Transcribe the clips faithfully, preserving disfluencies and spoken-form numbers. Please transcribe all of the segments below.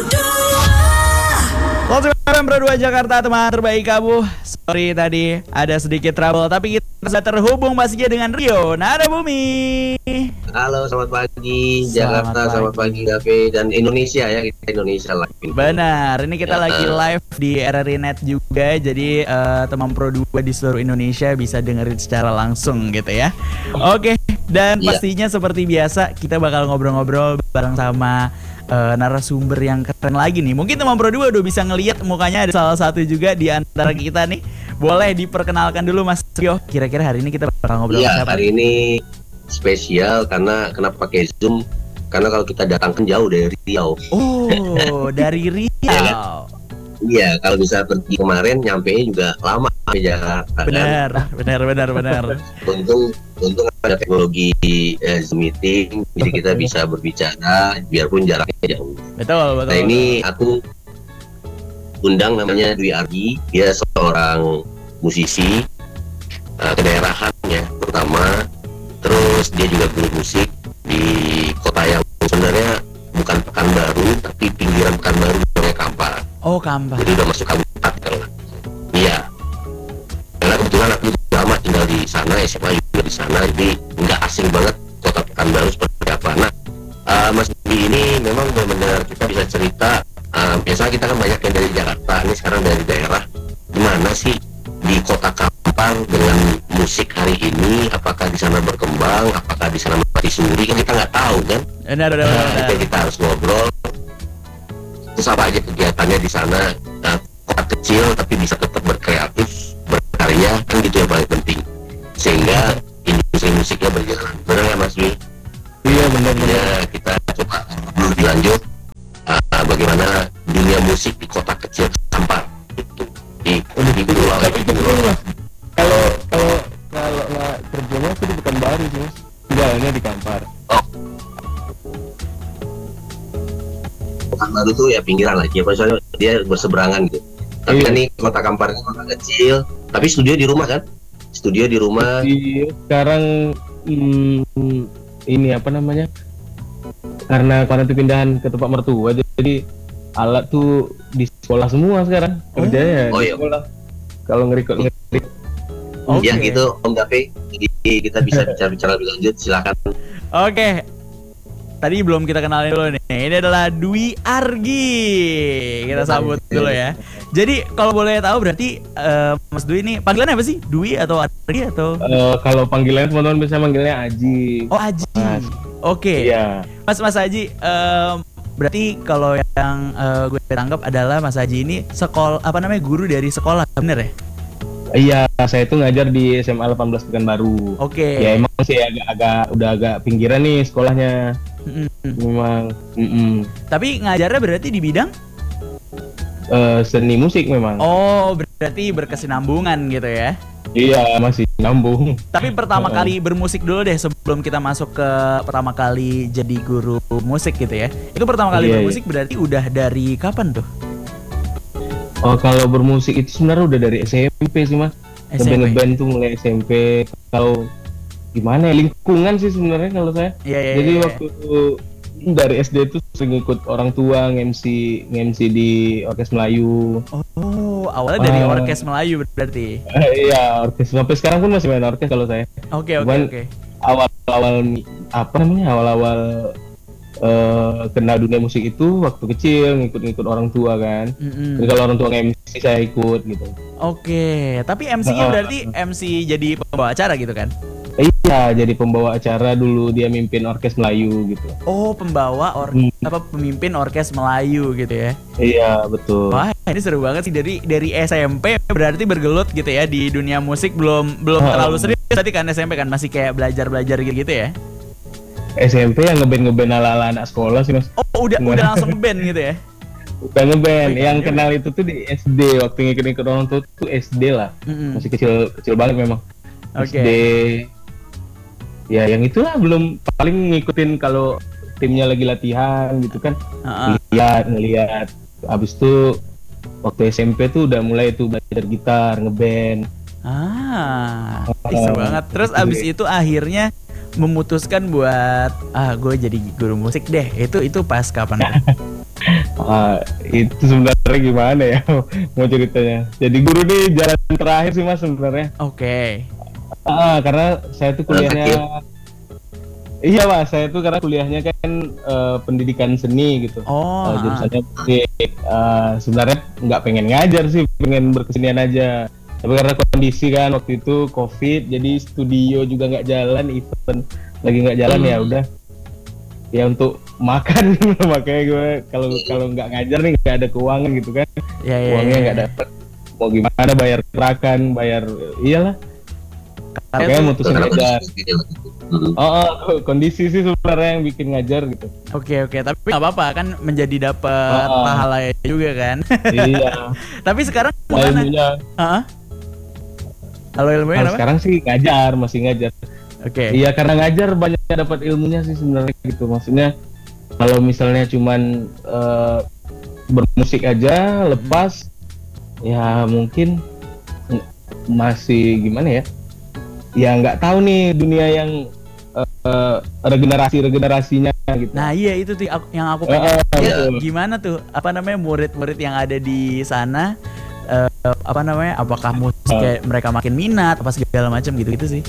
Langsung F M Pro dua Jakarta, teman terbaik kamu. Sorry tadi ada sedikit trouble, tapi kita sudah terhubung pastinya dengan Rio Nada Bumi. Halo, selamat pagi Selamat Jakarta, pagi. selamat pagi Gavi dan Indonesia ya, kita Indonesia lah. Benar, ini kita Ya. lagi live di R R I Net juga. Jadi eh, teman Pro dua di seluruh Indonesia bisa dengerin secara langsung gitu ya. Oke, dan Ya. pastinya seperti biasa kita bakal ngobrol-ngobrol bareng sama eh, narasumber yang keren lagi nih. Mungkin teman Pro dua udah bisa ngelihat mukanya, ada salah satu juga di antara kita nih. Boleh diperkenalkan dulu Mas Rio. Kira-kira hari ini kita bakal ngobrol Iya, siapa? hari ini spesial karena kenapa pakai Zoom? Karena kalau kita datang kan jauh dari Riau. Oh, dari Riau. Iya, kalau bisa pergi kemarin nyampe juga lama sampai Jakarta. kan. Benar, benar, benar, benar. Untung, untung ada teknologi eh, Zoom meeting, jadi kita bisa berbicara biarpun jaraknya jauh. Betul, betul. Nah ini aku undang namanya Dwi Argi, dia seorang musisi uh, kedaerahan ya terutama, terus dia juga guru musik di kota yang sebenarnya bukan Pekanbaru tapi pinggiran Pekanbaru, namanya Kampar. Oh, Kampar. Jadi udah masuk kabupaten. Iya. Karena kebetulan aku juga lama tinggal di sana, S M A juga di sana, jadi nggak asing banget kota Pekanbaru seperti apa. Nah, uh, Mas Dwi ini memang benar-benar kita bisa cerita. Uh, biasanya kita kan banyak yang dari Jakarta, ini sekarang dari daerah. Gimana sih di kota Kampar dengan musik hari ini? Apakah di sana berkembang? Apakah di sana mati suri? Kan kita nggak tahu kan? Benar, benar, Nah, benar. itu kita harus ngobrol. Terus apa aja kegiatannya di sana? Nah, kota kecil tapi bisa tetap berkreatif, berkarya, kan gitu yang paling penting. Sehingga industri musiknya berjalan. Benar ya Mas Dwi? Iya benar benar. Ya, kita coba dulu dilanjut. Uh, bagaimana dunia musik di kota kecil Kampar itu di di Pulau Tapi kebetulan mas, kalau kalau kalau nggak kerjanya aku di Pekanbaru sih mas. Tinggalnya di Kampar. Pekanbaru tuh ya pinggiran lagi ya, soalnya dia berseberangan gitu. Tapi Iya. kan nih kota Kampar kan kota kecil, tapi studio di rumah kan? Studio di rumah. Di sekarang hmm, ini apa namanya? Karena karena itu pindahan ke tempat mertua, jadi alat tuh di sekolah semua sekarang kerjanya Oh, di iya. sekolah. Kalau ngerekod ngerekod Oke. Ya gitu Om Gavi. Jadi kita bisa bicara-bicara lebih lanjut, silakan. Oke. Tadi belum kita kenalin dulu nih. Ini adalah Dwi Argi. Kita sambut dulu ya. Jadi kalau boleh tahu berarti eh, Mas Dwi ini panggilannya apa sih? Dwi atau Argi atau? Eh, kalau panggilan teman-teman bisa manggilnya Aji. Oh, Aji. Mas. Oke. Iya. Mas Mas Aji, em, berarti kalau yang eh, gue tangkap adalah Mas Aji ini sekolah apa namanya guru dari sekolah, bener ya? Iya, saya tuh ngajar di S M A delapan belas Pekanbaru. Oke. Ya emang sih agak-agak udah agak pinggiran nih sekolahnya. Mm-mm. Memang mm-mm. Tapi ngajarnya berarti di bidang? Eh, seni musik memang. Oh, berarti berkesinambungan gitu ya? Iya, masih nyambung. Tapi pertama Oh. kali bermusik dulu deh sebelum kita masuk ke pertama kali jadi guru musik gitu ya. Itu pertama kali Iya, bermusik berarti udah dari kapan tuh? Oh, kalau bermusik itu sebenarnya udah dari S M P sih, Mas. S M P. Ngeband-ngeband tuh mulai S M P. Kalau gimana ya, lingkungan sih sebenarnya kalau saya. Iya, iya, Jadi iya. waktu dari S D tuh sering ikut orang tua nge-M C nge-M C di Orkes Melayu. Oh, awalnya dari Ah. orkes Melayu berarti. Eh, iya, orkes sampai sekarang pun masih main orkes kalau saya. Oke, oke, Cuman oke. awal-awal apa namanya? Awal-awal eh, kenal dunia musik itu waktu kecil ngikut-ngikut orang tua kan. Mm-mm. Jadi kalau orang tua nge-M C saya ikut gitu. Oke, tapi M C-nya Ah. berarti M C jadi pembawa acara gitu kan? Iya, jadi pembawa acara dulu dia mimpin Orkes Melayu gitu. Oh, pembawa or Hmm. apa pemimpin orkes Melayu gitu ya. Iya, betul. Wah, ini seru banget sih dari dari S M P berarti bergelut gitu ya di dunia musik, belum belum Ah. terlalu serius tadi kan S M P kan masih kayak belajar-belajar gitu ya. S M P yang ngeband-ngeband ala-ala anak sekolah sih, Mas. Oh, udah Gimana? udah langsung band gitu ya. Bukan ngeband, Oh, yang iya. kenal itu tuh di S D, waktu ngikut-ngikut orang tua tuh S D lah. Mm-mm. Masih kecil kecil banget memang. Oke. S D. Ya, yang itulah belum paling ngikutin kalau timnya lagi latihan gitu kan. Heeh. Lihat, ngelihat. Habis itu waktu S M P tuh udah mulai tuh belajar gitar, ngeband. Ah, ih, seru Ah, banget. Terus gitu abis deh. itu akhirnya memutuskan buat ah gue jadi guru musik deh. Itu itu pas kapan tuh? Ah, itu sebenarnya gimana ya mau ceritanya. Jadi guru nih jalan terakhir sih mas sebenarnya. Oke. Ah, karena saya tuh kuliahnya, iya mas, saya tuh karena kuliahnya kan eh, pendidikan seni gitu. Oh, Eh, ah. jurusannya musik. Eh, sebenarnya nggak pengen ngajar sih, pengen berkesenian aja. Tapi karena kondisi kan waktu itu COVID, jadi studio juga nggak jalan, event lagi nggak jalan ya udah. Ya untuk makan makanya gue kalau kalau nggak ngajar nih nggak ada keuangan gitu kan, Ya, ya, uangnya ya. nggak dapet, mau gimana bayar kerakan, bayar iyalah, Karena makanya tuh- mutusin Karena ngajar. kondisi gitu. Hmm. Oh, oh, kondisi sih sebenarnya yang bikin ngajar gitu. Oke oke, tapi nggak apa-apa kan menjadi dapat Oh, oh. pahala juga kan. Iya. Tapi sekarang Nah, gimana? ilmunya, Heeh. Halo ilmunya kalau kenapa? sekarang sih ngajar, masih ngajar. Oke. Iya karena ngajar banyak dapat ilmunya sih sebenarnya gitu. Maksudnya kalau misalnya cuman eh, bermusik aja lepas, ya mungkin ng- masih gimana ya? Ya nggak tahu nih dunia yang eh, regenerasi regenerasinya gitu. Nah iya itu tuh aku- yang aku Eh, pengen. eh, Ya, betul. gimana tuh? Apa namanya murid-murid yang ada di sana? eh, apa namanya? Apakah musik kayak mereka makin minat? Apa segala macam gitu-gitu sih?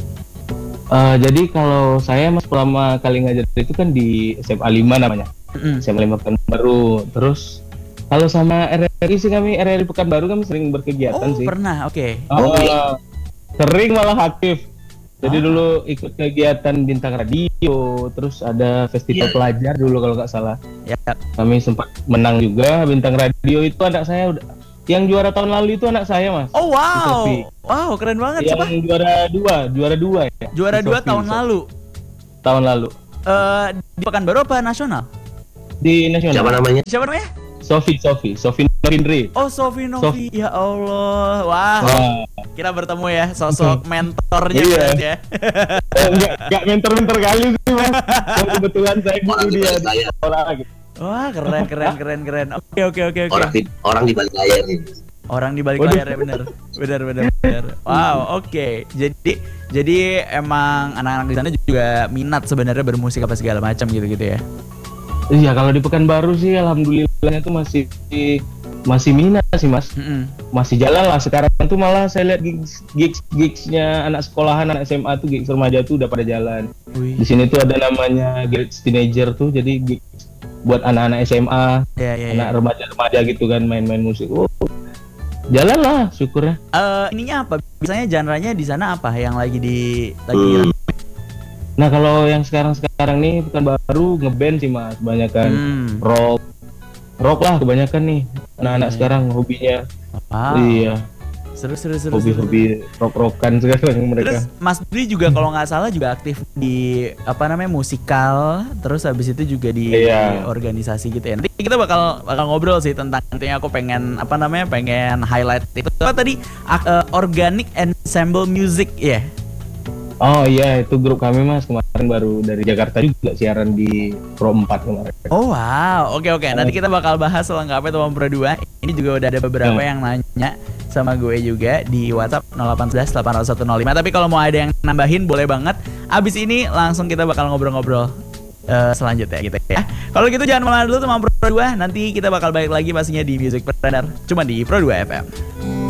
Eh, jadi kalau saya mas pertama kali ngajar itu kan di S M A lima namanya. Mm-mm. S M A lima Pekanbaru. Terus kalau sama R R I sih kami R R I Pekanbaru kami sering berkegiatan Oh sih. pernah, oke. Oh, Oh, iya. sering malah aktif. Jadi Ah. dulu ikut kegiatan bintang radio, terus ada festival Iya. pelajar dulu kalau nggak salah. Ya. Kami sempat menang juga bintang radio itu anak saya udah. Yang juara tahun lalu itu anak saya mas. Oh wow, Sofi. wow keren banget. Yang Siapa? juara dua, juara dua ya. Juara Sofi, dua tahun Sofi. lalu. Tahun lalu Eh di Pekanbaru apa nasional? di nasional. Siapa namanya? Siapa namanya? Sofi, Sofi, Sofi Novindri. Oh Sofi Novi. Ya Allah, wah. Wah, Kita bertemu ya sosok mentornya Iya. berarti ya. eh, enggak, enggak mentor-mentor kali sih mas. Yang kebetulan saya guru Orang di dia balik di layar. sekolah gitu. Wah keren keren keren keren. Oke oke oke oke. Orang di orang di balik layar ini. Orang di balik Waduh. layar ya bener bener bener bener. Wow oke. Jadi jadi emang anak-anak di sana juga minat sebenarnya bermusik apa segala macam gitu gitu ya. Iya kalau di Pekanbaru sih alhamdulillahnya tuh masih masih minat sih mas, Mm-mm. masih jalan lah sekarang tuh malah saya lihat gigs gigs gigsnya anak sekolahan anak S M A tuh gigs remaja tuh udah pada jalan. Wih. Di sini tuh ada namanya gigs teenager tuh jadi gigs buat anak-anak S M A, Ya ya ya. anak remaja-remaja gitu kan main-main musik. Oh, jalan lah syukurnya. Eh, ininya apa? Biasanya genre-nya di sana apa yang lagi di lagi Hmm. Nah kalau yang sekarang-sekarang nih Pekanbaru ngeband sih mas, banyak kan Hmm. rock, rock lah kebanyakan nih anak-anak Iya. sekarang hobinya. Wow. Iya. Seru seru seru. seru. Hobi-hobi rock-rockan sekarang mereka. Terus Mas Dwi juga kalau nggak salah juga aktif di apa namanya musikal, terus habis itu juga di Iya. organisasi gitu ya. Nanti kita bakal bakal ngobrol sih tentang nantinya aku pengen apa namanya pengen highlight itu apa tadi ak- eh, Organic Ensemble Music ya. Oh iya itu grup kami mas kemarin baru dari Jakarta juga siaran di Pro empat kemarin. Oh wow, oke oke. Nanti kita bakal bahas selengkapnya teman Pro dua. Ini juga udah ada beberapa Hmm. yang nanya sama gue juga di WhatsApp nol delapan satu satu delapan nol satu nol lima. Tapi kalau mau ada yang nambahin boleh banget. Abis ini langsung kita bakal ngobrol-ngobrol eh, selanjutnya gitu ya. Kalau gitu jangan malah dulu teman Pro dua. Nanti kita bakal balik lagi pastinya di Music Planner. Cuma di Pro dua F M.